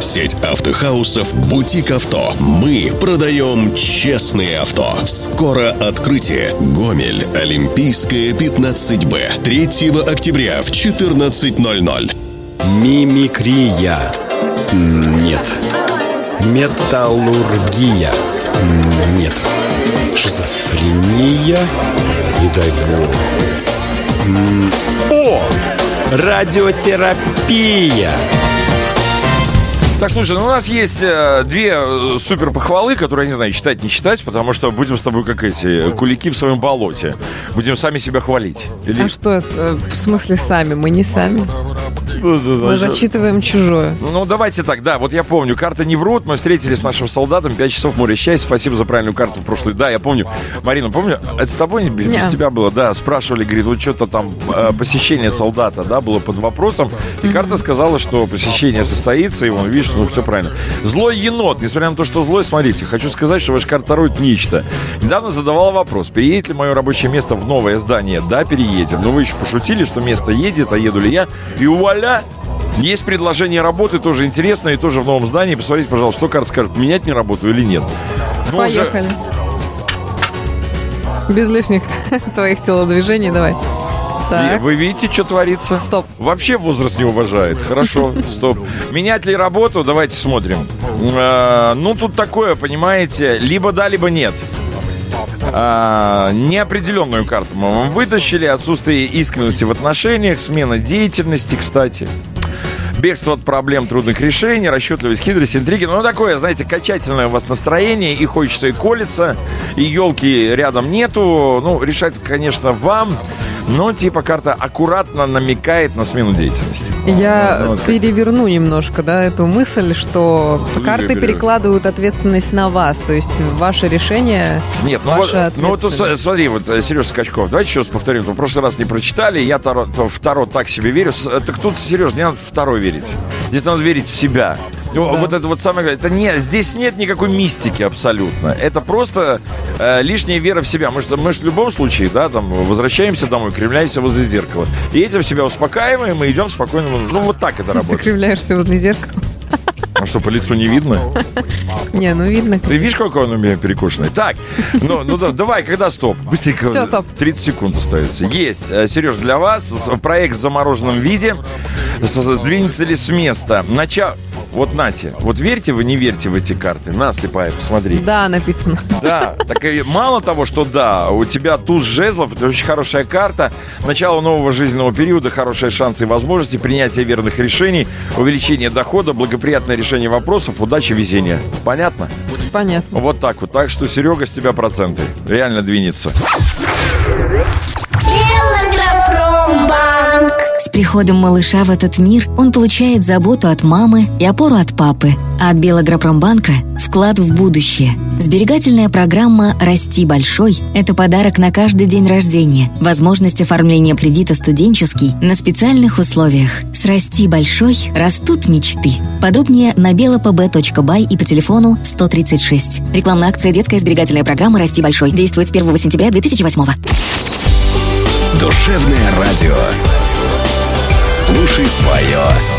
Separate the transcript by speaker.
Speaker 1: Сеть автохаусов «Бутик Авто». Мы продаем честные авто. Скоро открытие. Гомель, Олимпийская, 15Б. 3 октября в 14:00.
Speaker 2: Мимикрия. Нет. Металлургия. Нет. Шизофрения. Не дай бог. О! Радиотерапия.
Speaker 3: Так, слушай, ну у нас есть две супер похвалы, которые, я не знаю, читать, не читать, потому что будем с тобой как эти кулики в своем болоте. Будем сами себя хвалить. Или...
Speaker 4: А что, в смысле сами? Мы не сами. Мы зачитываем чужое.
Speaker 3: Ну, давайте так, да, вот я помню, карты не врут, мы встретились с нашим солдатом, 5 часов моря счастья, спасибо за правильную карту в прошлый. Да, я помню, Марина, помню, это с тобой, без тебя было, да, спрашивали, говорит, вот что-то там, посещение солдата, да, было под вопросом, и карта сказала, что посещение состоится, и вон, видишь, ну, все правильно. Злой енот, несмотря на то, что злой, смотрите, хочу сказать, что ваша карта роет нечто. Недавно задавала вопрос, переедет ли мое рабочее место в новое здание? Да, переедем, но вы еще пошутили, что место едет, а еду ли я, и вуаля! Есть предложение работы, тоже интересное, и тоже в новом здании. Посмотрите, пожалуйста, что карта скажет, менять мне работу или нет. Ну,
Speaker 4: поехали. Без лишних твоих телодвижений, давай. Так.
Speaker 3: Вы видите, что творится?
Speaker 4: Стоп.
Speaker 3: Вообще возраст не уважает. Хорошо, стоп. Менять ли работу? Давайте смотрим. Ну, тут такое, понимаете, либо да, либо нет. Неопределенную карту мы вам вытащили. Отсутствие искренности в отношениях, смена деятельности, кстати. Бегство от проблем, трудных решений, расчетливость, хитрость, интриги. Ну, такое, знаете, качательное у вас настроение. И хочется, и колется. И елки рядом нету. Ну, решать, конечно, вам. Но, типа, карта аккуратно намекает на смену деятельности.
Speaker 4: Я вот переверну немножко, да, эту мысль, что карты перекладывают ответственность на вас. То есть ваше решение,
Speaker 3: нет, ну
Speaker 4: ваша ответственность.
Speaker 3: Ну, вот тут смотри, вот Сережа Скачков. Давайте еще раз повторим. В прошлый раз не прочитали. Я в Таро так себе верю. Так тут, Сереж, не надо в Таро верить. Здесь надо верить в себя. Да. Вот это вот самое главное. Здесь нет никакой мистики абсолютно. Это просто лишняя вера в себя. Мы же в любом случае, да, там, возвращаемся домой, кривляемся возле зеркала. И этим себя успокаиваем и идем в спокойном... Ну, вот так это работает.
Speaker 4: Ты кривляешься возле зеркала?
Speaker 3: А что, по лицу не видно?
Speaker 4: Не, ну видно.
Speaker 3: Ты видишь, какой он у меня перекошенный? Так, ну давай, когда стоп? Быстренько.
Speaker 4: Все, стоп.
Speaker 3: 30 секунд остается. Есть, Сереж, для вас проект в замороженном виде. Сдвинется ли с места? Вот нате, вот верьте вы, не верьте в эти карты. На, слепая, посмотри.
Speaker 4: Да, написано.
Speaker 3: Да, так и мало того, что да, у тебя туз жезлов, это очень хорошая карта. Начало нового жизненного периода, хорошие шансы и возможности, принятие верных решений, увеличение дохода, благоприятное решение вопросов, удача, везение. Понятно?
Speaker 4: Понятно.
Speaker 3: Вот так вот. Так что, Серега, с тебя проценты. Реально двинется.
Speaker 5: С приходом малыша в этот мир он получает заботу от мамы и опору от папы. А от Белагропромбанка – вклад в будущее. Сберегательная программа «Расти большой» – это подарок на каждый день рождения. Возможность оформления кредита студенческий на специальных условиях. С «Расти большой» растут мечты. Подробнее на belapb.by и по телефону 136. Рекламная акция «Детская сберегательная программа «Расти большой». Действует с 1 сентября 2008.
Speaker 1: Душевное радио. Слушай свое.